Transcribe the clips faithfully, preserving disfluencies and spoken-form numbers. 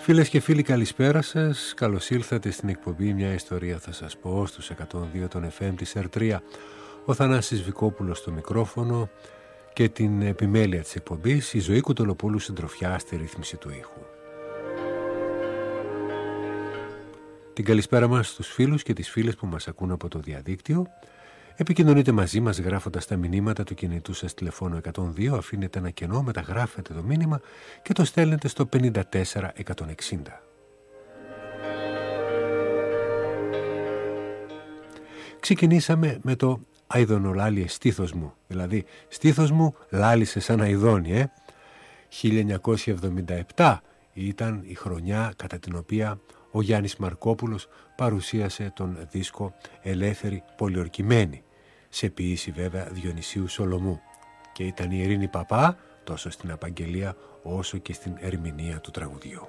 Φίλες και φίλοι, καλησπέρα σας. Καλώς ήλθατε στην εκπομπή «Μια ιστορία θα σας πω» στους εκατόν δύο των εφ εμ της αρ τρία. Ο Θανάσης Βικόπουλος στο μικρόφωνο και την επιμέλεια της εκπομπής, η Ζωή Κουτολοπούλου συντροφιά στη ρύθμιση του ήχου. Την καλησπέρα μας στους φίλους και τις φίλες που μας ακούν από το διαδίκτυο. Επικοινωνείτε μαζί μας γράφοντας τα μηνύματα του κινητού σας τηλεφώνου εκατόν δύο, αφήνετε ένα κενό, μεταγράφετε το μήνυμα και το στέλνετε στο πενήντα τέσσερα εκατόν εξήντα. Ξεκινήσαμε με το «Αηδονολάλιε στήθος μου», δηλαδή «στήθος μου λάλησε σαν αηδόνι», ε? χίλια εννιακόσια εβδομήντα επτά ήταν η χρονιά κατά την οποία ο Γιάννης Μαρκόπουλος παρουσίασε τον δίσκο «Ελεύθερη Πολιορκημένη», σε ποίηση βέβαια Διονυσίου Σολομού, και ήταν η Ειρήνη Παπά τόσο στην απαγγελία όσο και στην ερμηνεία του τραγουδιού.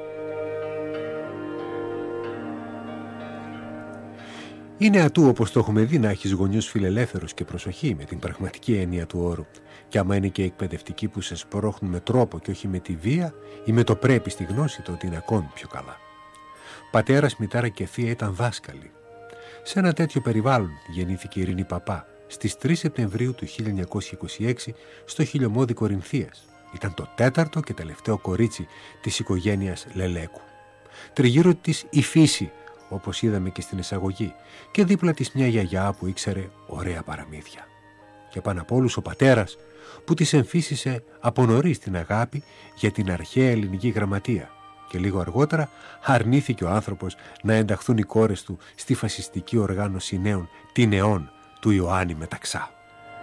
Είναι ατού, όπως το έχουμε δει, να έχεις γονιούς φιλελεύθερους και προσοχή με την πραγματική έννοια του όρου, και άμα είναι και εκπαιδευτικοί που σε σπρώχνουν με τρόπο και όχι με τη βία ή με το πρέπει στη γνώση, τότε είναι ακόμη πιο καλά. Πατέρας, μητέρα και θεία ήταν δάσκαλοι. Σε ένα τέτοιο περιβάλλον γεννήθηκε η Ειρήνη Παπά στις τρεις Σεπτεμβρίου του χίλια εννιακόσια είκοσι έξι στο Χιλιομώδη Κορινθίας. Ήταν το τέταρτο και τελευταίο κορίτσι της οικογένειας Λελέκου. Τριγύρω της η φύση, όπως είδαμε και στην εισαγωγή, και δίπλα της μια γιαγιά που ήξερε ωραία παραμύθια. Και πάνω απ' όλους ο πατέρας, που της εμφύσισε από νωρίς την αγάπη για την αρχαία ελληνική γραμματεία, και λίγο αργότερα αρνήθηκε ο άνθρωπος να ενταχθούν οι κόρες του στη φασιστική οργάνωση νέων, την ΕΟΝ, του Ιωάννη Μεταξά.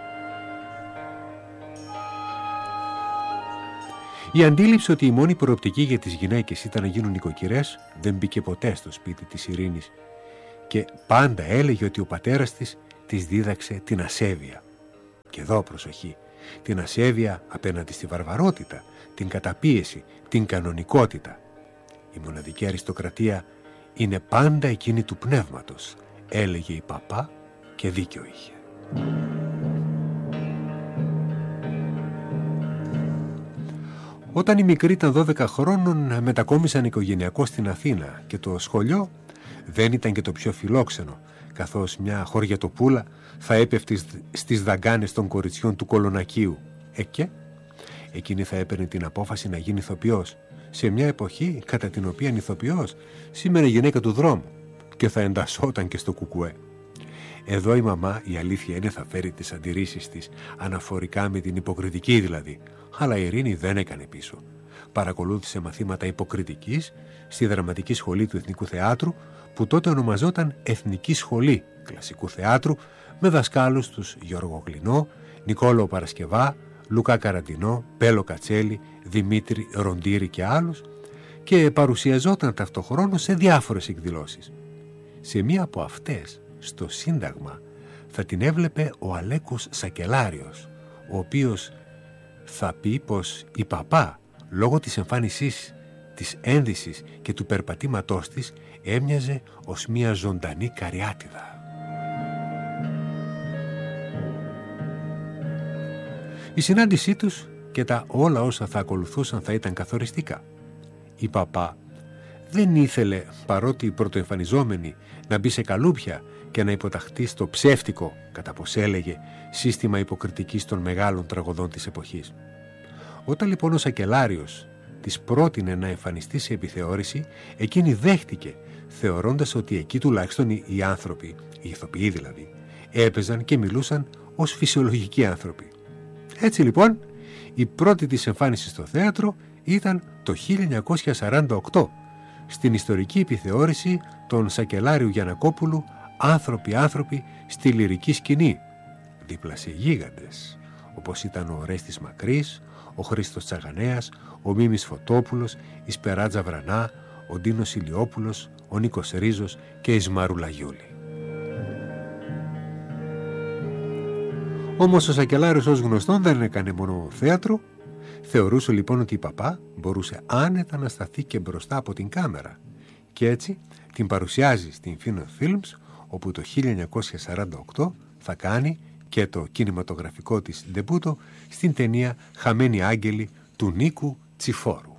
Η αντίληψη ότι η μόνη προοπτική για τις γυναίκες ήταν να γίνουν νοικοκυρές δεν μπήκε ποτέ στο σπίτι της Ειρήνης, και πάντα έλεγε ότι ο πατέρας της της δίδαξε την ασέβεια. Και εδώ προσοχή, την ασέβεια απέναντι στη βαρβαρότητα, την καταπίεση, την κανονικότητα. Η μοναδική αριστοκρατία είναι πάντα εκείνη του πνεύματος, έλεγε η Παπά, και δίκιο είχε. Όταν η μικρή ήταν δώδεκα χρόνων, μετακόμισαν οικογενειακό στην Αθήνα, και το σχολείο δεν ήταν και το πιο φιλόξενο, καθώς μια χωριατοπούλα θα έπεφτε στις δαγκάνες των κοριτσιών του Κολονακίου. Ε, και εκείνη θα έπαιρνε την απόφαση να γίνει ηθοποιός, σε μια εποχή κατά την οποία ηθοποιός σήμαινε γυναίκα του δρόμου, και θα εντασσόταν και στο κουκουέ. Εδώ η μαμά, η αλήθεια είναι, θα φέρει τις αντιρρήσεις της, αναφορικά με την υποκριτική δηλαδή, αλλά η Ειρήνη δεν έκανε πίσω. Παρακολούθησε μαθήματα υποκριτικής στη Δραματική Σχολή του Εθνικού Θεάτρου, που τότε ονομαζόταν Εθνική Σχολή Κλασικού Θεάτρου, με δασκάλους τους Γιώργο Γλινό, Νικόλαο Παρασκευά, Λουκά Καραντινό, Πέλο Κατσέλη, Δημήτρη Ροντήρη και άλλους, και παρουσιαζόταν ταυτοχρόνως σε διάφορες εκδηλώσεις. Σε μία από αυτές, στο Σύνταγμα, θα την έβλεπε ο Αλέκος Σακελάριος, ο οποίος θα πει πως η Παπά, λόγω της εμφάνισής, της ένδυσης και του περπατήματός της, έμοιαζε ως μία ζωντανή καριάτιδα. Η συνάντησή τους και τα όλα όσα θα ακολουθούσαν θα ήταν καθοριστικά. Η Παπά δεν ήθελε, παρότι πρωτοεμφανιζόμενη, να μπει σε καλούπια και να υποταχθεί στο ψεύτικο, κατά πως έλεγε, σύστημα υποκριτικής των μεγάλων τραγωδών της εποχής. Όταν λοιπόν ο Σακελάριος της πρότεινε να εμφανιστεί σε επιθεώρηση, εκείνη δέχτηκε, θεωρώντας ότι εκεί τουλάχιστον οι άνθρωποι, οι ηθοποιοί δηλαδή, έπαιζαν και μιλούσαν ως φυσιολογικοί άνθρωποι. Έτσι λοιπόν, η πρώτη της εμφάνιση στο θέατρο ήταν το χίλια εννιακόσια σαράντα οκτώ, στην ιστορική επιθεώρηση των Σακελάριου Γιαννακόπουλου «Άνθρωποι, άνθρωποι στη λυρική σκηνή», δίπλα σε γίγαντες, όπως ήταν ο Ορέστης Μακρύς, ο Χρήστος Τσαγανέας, ο Μίμης Φωτόπουλος, η Σπεράτζα Βρανά, ο Ντίνος Ηλιόπουλος, ο Νίκος Ρίζος και η Σμαρούλα Γιούλη. Όμως ο Σακελάριος, ως γνωστόν, δεν έκανε μόνο θέατρο. Θεωρούσε λοιπόν ότι η Παπά μπορούσε άνετα να σταθεί και μπροστά από την κάμερα, και έτσι την παρουσιάζει στην Phoenix Films, όπου το χίλια εννιακόσια σαράντα οκτώ θα κάνει και το κινηματογραφικό της ντεμπούτο στην ταινία «Χαμένοι Άγγελοι» του Νίκου Τσιφόρου.